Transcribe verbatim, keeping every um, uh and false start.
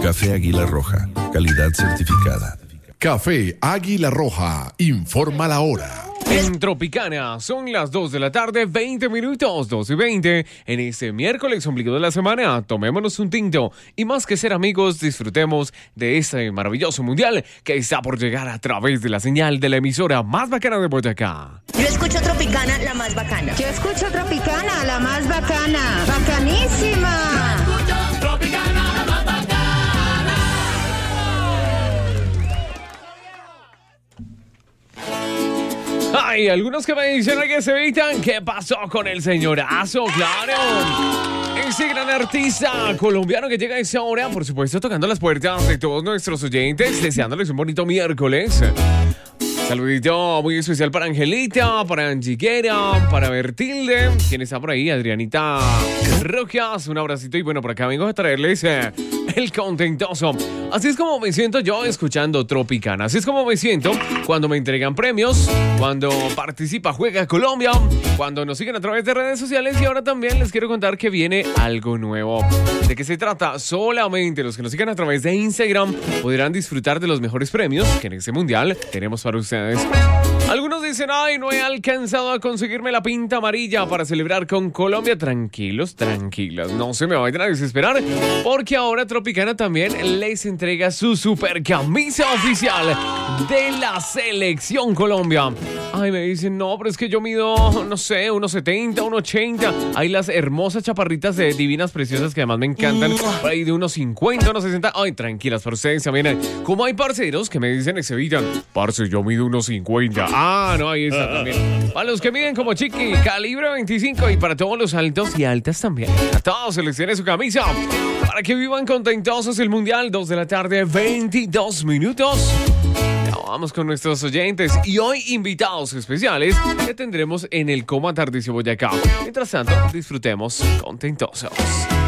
Café Águila Roja, calidad certificada. Café Águila Roja, informa la hora. En Tropicana son las dos de la tarde, veinte minutos, dos y veinte. En este miércoles ombligo de la semana, tomémonos un tinto y más que ser amigos, disfrutemos de este maravilloso mundial que está por llegar a través de la señal de la emisora más bacana de Boyacá. Yo escucho Tropicana, la más bacana. Yo escucho Tropicana, la más bacana. ¡Bacanísima! Yo escucho Tropicana, la más bacana. Hay algunos que me dicen que se evitan. ¿Qué pasó con el señorazo? ¡Claro! Ese gran artista colombiano que llega a esa hora, por supuesto, tocando las puertas de todos nuestros oyentes, deseándoles un bonito miércoles. Saludito muy especial para Angelita, para Angiguera, para Bertilde, quien está por ahí, Adrianita Rojas, un abracito y bueno, por acá vengo a traerles eh, el contentoso. Así es como me siento yo escuchando Tropicana, así es como me siento cuando me entregan premios, cuando participa Juega Colombia, cuando nos siguen a través de redes sociales y ahora también les quiero contar que viene algo nuevo. ¿De qué se trata? Solamente los que nos sigan a través de Instagram podrán disfrutar de los mejores premios que en este mundial tenemos para ustedes. Algunos dicen, ay, no he alcanzado a conseguirme la pinta amarilla para celebrar con Colombia. Tranquilos, tranquilas, no se me vayan a desesperar, porque ahora Tropicana también les entrega su super camisa oficial de la Selección Colombia. Ay, me dicen, no, pero es que yo mido, no sé, uno setenta, uno ochenta. Hay las hermosas chaparritas de divinas, preciosas, que además me encantan, por ahí de uno cincuenta, uno sesenta. Ay, tranquilas, para ustedes también. Como hay parceros que me dicen que se evitan, parce, yo mido uno cincuenta. Ah, no, ahí está también. Para los que miden como Chiqui, calibre veinticinco, y para todos los altos y altas también. A todos se les tiene su camisa para que vivan contentosos el mundial. Dos de la tarde, veintidós minutos. Vamos con nuestros oyentes y hoy invitados especiales que tendremos en el Coma Tardicio Boyacá. Mientras tanto, disfrutemos contentosos.